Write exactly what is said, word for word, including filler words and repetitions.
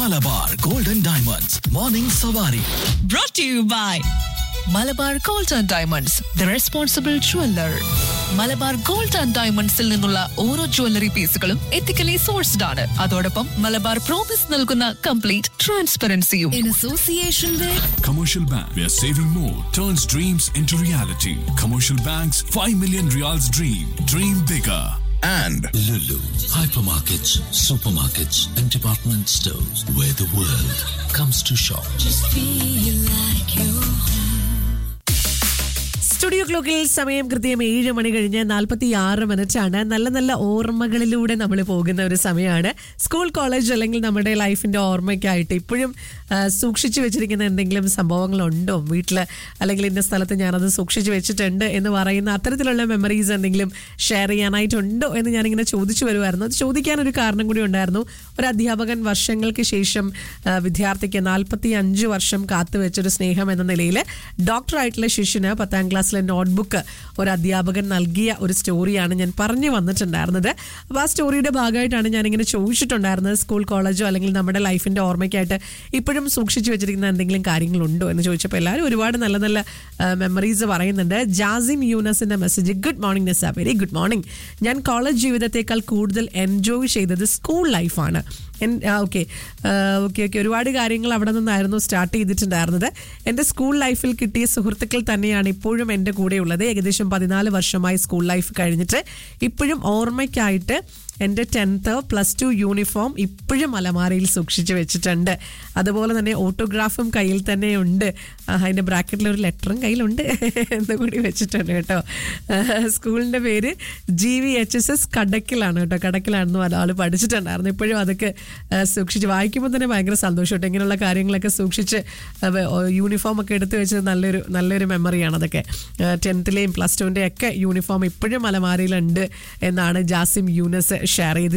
Malabar Golden Diamonds Morning Savari. Brought to you by Malabar gold and diamonds the responsible jeweller. Malabar gold and ഡയമണ്ട്സിൽ നിന്നുള്ള ഓരോ jewellery പീസുകളും ethically sourced ആണ്. അതോടൊപ്പം Malabar promise നൽകുന്ന complete ട്രാൻസ്പെറൻസിയും. In association with Commercial Bank, where saving more turns dreams into reality. Commercial Bank's five million reals dream. Dream bigger. And Lulu, hypermarkets, supermarkets, and department stores where the world comes to shop. Studio ക്ലോക്കിൽ സമയം കൃത്യം ഏഴ് മണി കഴിഞ്ഞ് നാൽപ്പത്തി ആറ് minute ആണ്. നല്ല നല്ല ഓർമ്മകളിലൂടെ നമ്മൾ പോകുന്ന ഒരു സമയമാണ്. സ്കൂൾ, കോളേജ് അല്ലെങ്കിൽ നമ്മുടെ ലൈഫിന്റെ ഓർമ്മയ്ക്കായിട്ട് ഇപ്പോഴും സൂക്ഷിച്ചു വെച്ചിരിക്കുന്ന എന്തെങ്കിലും സംഭവങ്ങളുണ്ടോ വീട്ടിൽ, അല്ലെങ്കിൽ ഇന്ന സ്ഥലത്ത് ഞാനത് സൂക്ഷിച്ചു വെച്ചിട്ടുണ്ട് എന്ന് പറയുന്ന അത്തരത്തിലുള്ള മെമ്മറീസ് എന്തെങ്കിലും ഷെയർ ചെയ്യാനായിട്ടുണ്ടോ എന്ന് ഞാനിങ്ങനെ ചോദിച്ചു വരുമായിരുന്നു. അത് ചോദിക്കാനൊരു കാരണം കൂടി ഉണ്ടായിരുന്നു. ഒരു അധ്യാപകൻ വർഷങ്ങൾക്ക് ശേഷം വിദ്യാർത്ഥിക്ക് നാൽപ്പത്തി അഞ്ച് വർഷം കാത്തുവെച്ചൊരു സ്നേഹം എന്ന നിലയിൽ ഡോക്ടറായിട്ടുള്ള ശിഷ്യന് പത്താം ക്ലാസ്സിലെ നോട്ട്ബുക്ക് ഒരു അധ്യാപകൻ നൽകിയ ഒരു സ്റ്റോറിയാണ് ഞാൻ പറഞ്ഞു വന്നിട്ടുണ്ടായിരുന്നത്. അപ്പോൾ ആ സ്റ്റോറിയുടെ ഭാഗമായിട്ടാണ് ഞാനിങ്ങനെ ചോദിച്ചിട്ടുണ്ടായിരുന്നത്, സ്കൂൾ, കോളേജോ അല്ലെങ്കിൽ നമ്മുടെ ലൈഫിൻ്റെ ഓർമ്മയ്ക്കായിട്ട് ഇപ്പോഴും സൂക്ഷിച്ചു വെച്ചിരിക്കുന്ന എന്തെങ്കിലും കാര്യങ്ങളുണ്ടോ എന്ന് ചോദിച്ചപ്പോൾ എല്ലാവരും ഒരുപാട് നല്ല നല്ല മെമ്മറീസ് പറയുന്നുണ്ട്. ജാസിം യൂനസിൻ്റെ മെസ്സേജ്: ഗുഡ് മോർണിംഗ് നിസ, വെരി ഗുഡ് മോർണിംഗ്. ഞാൻ കോളേജ് ജീവിതത്തേക്കാൾ കൂടുതൽ എൻജോയ് ചെയ്തത് സ്കൂൾ ലൈഫാണ്. ഓക്കെ ഓക്കെ ഓക്കെ ഒരുപാട് കാര്യങ്ങൾ അവിടെ നിന്നായിരുന്നു സ്റ്റാർട്ട് ചെയ്തിട്ടുണ്ടായിരുന്നത്. എൻ്റെ സ്കൂൾ ലൈഫിൽ കിട്ടിയ സുഹൃത്തുക്കൾ തന്നെയാണ് ഇപ്പോഴും എൻ്റെ കൂടെയുള്ളത്. ഏകദേശം പതിനാല് വർഷമായി സ്കൂൾ ലൈഫ് കഴിഞ്ഞിട്ട് ഇപ്പോഴും ഓർമ്മയ്ക്കായിട്ട് എൻ്റെ ടെൻത്ത് പ്ലസ് ടു യൂണിഫോം ഇപ്പോഴും അലമാരയിൽ സൂക്ഷിച്ച് വെച്ചിട്ടുണ്ട്. അതുപോലെ തന്നെ ഓട്ടോഗ്രാഫും കയ്യിൽ തന്നെ ഉണ്ട്. അതിൻ്റെ ബ്രാക്കറ്റിലൊരു ലെറ്ററും കയ്യിലുണ്ട് എന്ന് കൂടി വെച്ചിട്ടുണ്ട് കേട്ടോ. സ്കൂളിൻ്റെ പേര് G V H S S കടക്കിലാണ് കേട്ടോ. കടക്കിലായിരുന്നു ഒരാൾ പഠിച്ചിട്ടുണ്ടായിരുന്നു. ഇപ്പോഴും അതൊക്കെ സൂക്ഷിച്ച് വായിക്കുമ്പോൾ തന്നെ ഭയങ്കര സന്തോഷം കേട്ടോ. ഇങ്ങനെയുള്ള കാര്യങ്ങളൊക്കെ സൂക്ഷിച്ച് യൂണിഫോം ഒക്കെ എടുത്ത് വെച്ചത് നല്ലൊരു നല്ലൊരു മെമ്മറിയാണ് അതൊക്കെ. ടെൻത്തിലെയും പ്ലസ് ടുവിൻ്റെയും ഒക്കെ യൂണിഫോം ഇപ്പോഴും അലമാരയിലുണ്ട് എന്നാണ് ജാസിം യൂനസ് ഷെയർ ചെയ്ത്